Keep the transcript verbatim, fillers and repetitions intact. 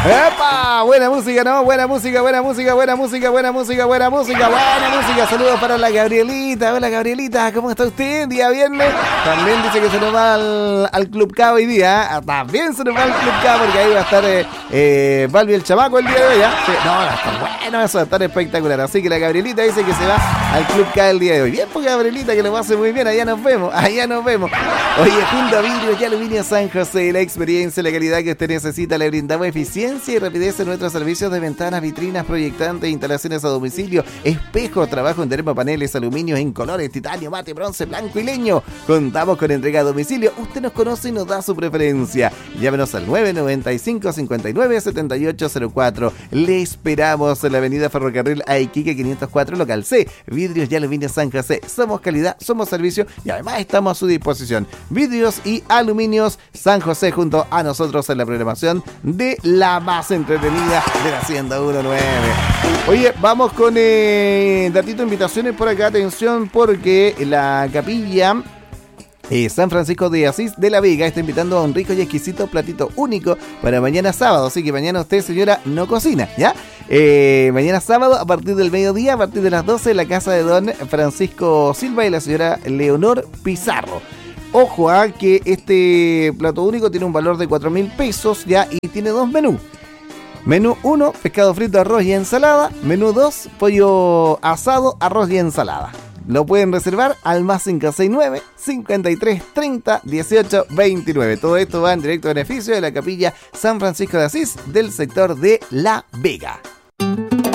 ¡Epa! Buena música, ¿no? Buena música, buena música, buena música, buena música, buena música, buena música. Saludos para la Gabrielita. Hola, Gabrielita, ¿cómo está usted? Día viernes. También dice que se nos va al, al Club K hoy día. ¿eh? También se nos va al Club K porque ahí va a estar eh, eh, Balbi el chamaco el día de hoy. ¿eh? Sí, no, va a estar bueno, eso va a estar espectacular. Así que la Gabrielita dice que se va al Club K el día de hoy. Bien, pues Gabrielita, que lo pase muy bien. Allá nos vemos, allá nos vemos. Oye, junto a Vidrios y Aluminio San José, la experiencia y la calidad que usted necesita, le brindamos eficiencia y rapidez en nuestros servicios de ventanas, vitrinas, proyectantes, instalaciones a domicilio, espejos, trabajo en termopaneles, aluminios en colores, titanio, mate, bronce, blanco y leño. Contamos con entrega a domicilio. Usted nos conoce y nos da su preferencia. Llámenos al nueve nueve cinco, cincuenta y nueve, setenta y ocho cero cuatro. Le esperamos en la avenida Ferrocarril a Iquique quinientos cuatro, local C. Vidrios y Aluminio San José. Somos calidad, somos servicio y además estamos a su disposición. Vidrios y Aluminios San José junto a nosotros en la programación de la más entretenida de la ciento uno punto nueve. Oye, vamos con eh, datito invitaciones por acá. Atención, porque la capilla Eh, San Francisco de Asís de la Vega está invitando a un rico y exquisito platito único para mañana sábado. Así que mañana usted, señora, no cocina, ¿ya? Eh, mañana sábado a partir del mediodía, a partir de las doce, en la casa de don Francisco Silva y la señora Leonor Pizarro. Ojo a que este plato único tiene un valor de cuatro mil pesos, ¿ya? Y tiene dos menús. Menú uno, pescado frito, arroz y ensalada. Menú dos, pollo asado, arroz y ensalada. Lo pueden reservar al más cinco seis nueve, cincuenta y tres, treinta, dieciocho, veintinueve. Todo esto va en directo beneficio de la capilla San Francisco de Asís del sector de La Vega.